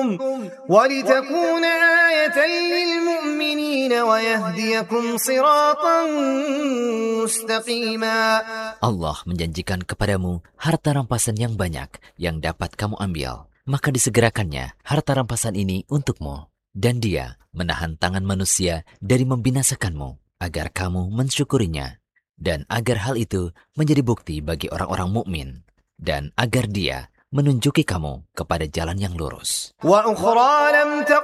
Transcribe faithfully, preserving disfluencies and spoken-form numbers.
وَلِتَكُونَ آيَةً لِلْمُؤْمِنِينَ وَيَهْدِيَكُمْ صِرَاطًا مُسْتَقِيمًا. Allah menjanjikan kepadamu harta rampasan yang banyak yang dapat kamu ambil. Maka disegerakannya harta rampasan ini untukmu. Dan Dia menahan tangan manusia dari membinasakanmu agar kamu mensyukurinya. Dan agar hal itu menjadi bukti bagi orang-orang mukmin. Dan agar Dia menunjuki kamu kepada jalan yang lurus. وَأُخْرَى لَمْ